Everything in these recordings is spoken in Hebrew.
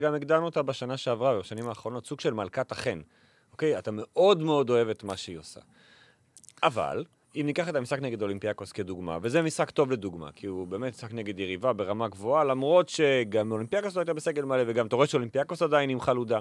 גם הגדרנו אותה בשנה שעברה, בשנים האחרונות, סוג של מלכת החן. אוקיי? אתה מאוד מאוד אוהב את מה שהיא עושה. אבל, אם ניקח את המשחק נגד אולימפיאקוס כדוגמה, וזה משחק טוב לדוגמה, כי הוא באמת משחק נגד יריבה ברמה גבוהה, למרות שגם אולימפיאקוס לא הייתה בסגל מלא, וגם אתה רואה שאולימפיאקוס עדיין עם חלודה.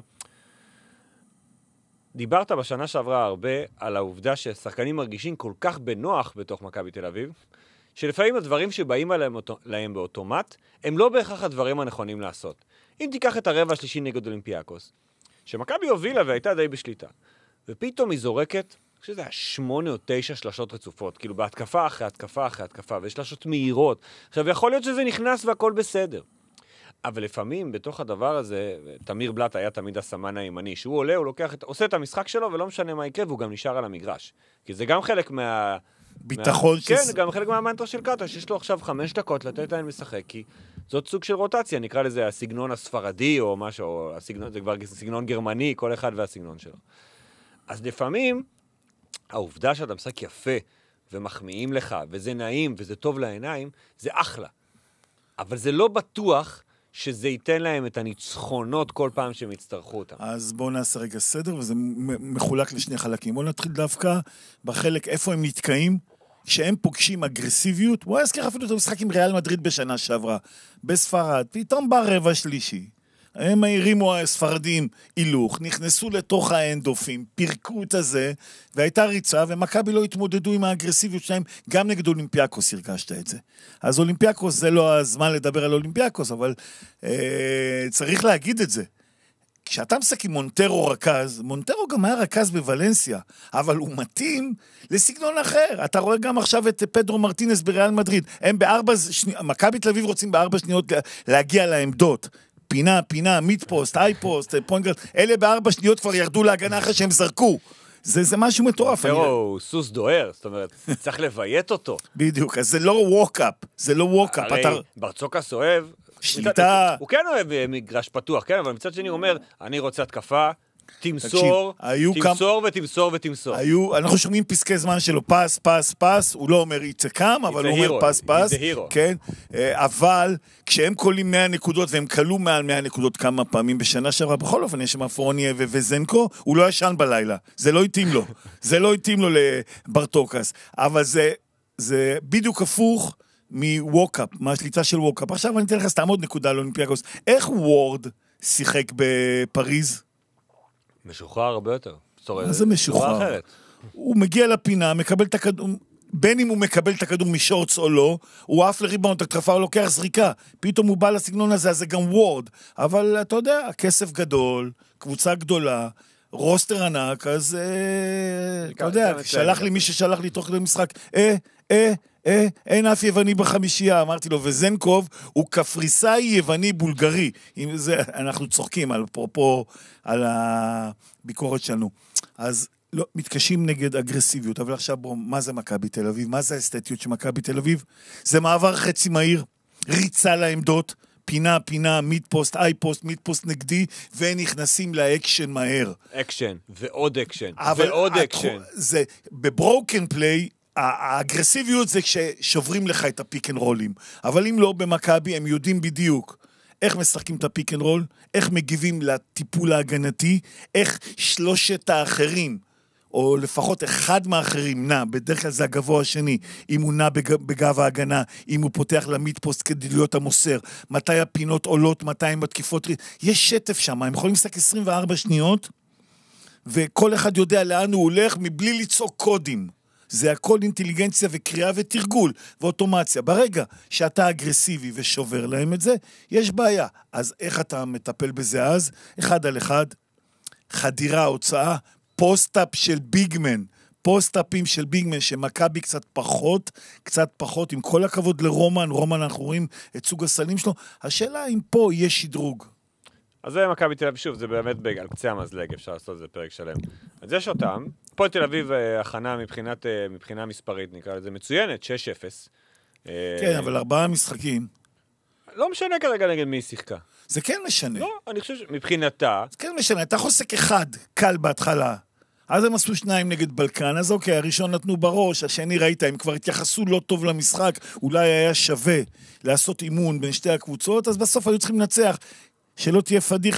דיברת בשנה שעברה הרבה על העובדה ששחקנים מרגישים כל כך בנוח בתוך מכבי תל אביב, שלפעמים הדברים שבאים להם באוטומט, הם לא בהכרח הדברים הנכונים לעשות. אם תיקח את הרבע השלישי נגד אולימפיאקוס, שמכבי הובילה והייתה די בשליטה, ופתאום היא זורקת, שזה היה 8 או 9 שלשות רצופות, כאילו בהתקפה אחרי התקפה אחרי התקפה, ושלשות מהירות. עכשיו, יכול להיות שזה נכנס והכל בסדר. אבל לפעמים, בתוך הדבר הזה, תמיר בלט היה תמיד הסמן הימני, שהוא עולה, הוא עושה את המשחק שלו, ולא משנה מה יקרה, והוא גם נשאר על המגרש. כי זה גם חלק ביטחון כן, גם חלק מהמנטרה של קאטה, שיש לו עכשיו 5 דקות לתת להם לשחק, כי זאת סוג של רוטציה, נקרא לזה הסגנון הספרדי, או משהו, או זה כבר סגנון גרמני, כל אחד והסגנון שלו. אז לפעמים, העובדה שאתה משחק יפה, ומחמיאים לך, וזה נעים, וזה טוב לעיניים, זה אחלה. אבל זה לא בטוח שזה ייתן להם את הניצחונות כל פעם שהם יצטרכו אותם. אז בואו נעשה רגע סדר, וזה מחולק לשני חלקים. בואו נתחיל דווקא בחלק איפה הם נתקעים, כשהם פוגשים אגרסיביות. בואו נזכיר אפילו את המשחק עם ריאל מדריד בשנה שעברה, בספרד, פתאום בא רבע שלישי. הם הרימו הספרדים הילוך, נכנסו לתוך האנדופים, פירקו את הזה, והייתה ריצה, ומכבי לא התמודדו עם האגרסיביות שלהם, גם נגד אולימפיאקוס הרגשת את זה. אז אולימפיאקוס זה לא הזמן לדבר על אולימפיאקוס, אבל צריך להגיד את זה. כשאתה משחק עם מונטרו רכז, מונטרו גם היה רכז בוולנסיה, אבל הוא מתאים לסגנון אחר. אתה רואה גם עכשיו את פדרו מרטינס בריאל מדריד. הם מכבי תל אביב רוצים ב4 שניות להגיע לעמדות. פינה, מיד-פוסט, היי-פוסט, פוינגרד, אלה ב4 שניות כבר ירדו להגנה אחרי שהם זרקו. זה משהו מטורף. הוא סוס דוהר, זאת אומרת, צריך לביית אותו. בדיוק, אז זה לא ווק-אפ, זה לא ווק-אפ. הרי ברצוקס אוהב, שליטה. הוא כן אוהב מגרש פתוח, כן, אבל מצד שני הוא אומר, אני רוצה התקפה, תמסור ותמסור. אנחנו שומעים פסקי זמן שלו, פס, הוא לא אומר יצקם, אבל הוא אומר פס, כן, אבל כשהם קולים 100 נקודות, והם קלו מעל 100 נקודות כמה פעמים בשנה שעברה, בכל אופן יש שם פורניה וזנקו, הוא לא ישן בלילה, זה לא התאים לו לברטוקס, אבל זה בדיוק הפוך מווקאפ, מהשליטה של ווקאפ. עכשיו אני אתן לך סתם עוד נקודה לאולימפיאקוס, איך וורד שיחק בפריז? משוחרר הרבה יותר. מה זה משוחרר? הוא מגיע לפינה, מקבל את הכדור, בין אם הוא מקבל את הכדור משורץ או לא, הוא עף לריבאונד, התקפה, הוא לוקח זריקה. פתאום הוא בא לסגנון הזה, אז זה גם וורד. אבל אתה יודע, כסף גדול, קבוצה גדולה, רוסטר ענק, אז אתה יודע, שלח לי מי ששלח לי תוך כדי משחק, אין אף יווני בחמישייה, אמרתי לו, וזנקוב הוא קפריסאי יווני בולגרי, עם זה אנחנו צוחקים על פרופו, על הביקורת שלנו, אז לא, מתקשים נגד אגרסיביות, אבל עכשיו בוא, מה זה מכבי תל אביב? מה זה האסתטיות של מכבי תל אביב? זה מעבר חצי מהיר, ריצה לעמדות, פינה, מיד-פוסט, איי-פוסט, מיד-פוסט נגדי, ונכנסים לאקשן מהר. אקשן, ועוד אקשן, ועוד אקשן. זה, בברוקן פליי, האגרסיביות זה כששוברים לך את הפיק אנד רולים, אבל אם לא במכבי הם יודעים בדיוק איך משחקים את הפיק אנד רול, איך מגיבים לטיפול ההגנתי, איך שלושת האחרים, או לפחות אחד מהאחרים נע, בדרך כלל זה הגבוה השני, אם הוא נע בגב ההגנה, אם הוא פותח למיד-פוסט כדי להיות המוסר, מתי הפינות עולות, מתי הם בתקיפות, יש שטף שם, הם יכולים לשחק 24 שניות, וכל אחד יודע לאן הוא הולך מבלי ליצוק קודים. זה הכל אינטליגנציה וקריאה ותרגול ואוטומציה. ברגע שאתה אגרסיבי ושובר להם את זה, יש בעיה. אז איך אתה מטפל בזה אז? 1 על 1, חדירה, הוצאה, פוסט-אפ של ביגמן, פוסט-אפים של ביגמן, שמכבי קצת פחות, עם כל הכבוד לרומן, אנחנו רואים את סוג הסלים שלו, השאלה אם פה יש שדרוג. אז זה מכבי תל אביב, שוב, זה באמת על קצה המזלג, אפשר לעשות את זה פרק שלם. אז יש אותם, פה תל אביב הכנה מבחינה מספרית, נקרא לזה מצוינת, 6-0. כן, אבל 4 משחקים. לא משנה כרגע נגד מי שיחקה. זה כן משנה. לא, אני חושב שמבחינתה... זה כן משנה, אתה חוסק 1, קל בהתחלה. אז הם עשו 2 נגד בלקן, אז אוקיי, הראשון נתנו בראש, השני ראית, הם כבר התייחסו לא טוב למשחק, אולי היה שווה לעשות אימון בין שתי הקבוצות, אז בסוף היו צריכים לנצח. שלא תהיה פדיחה,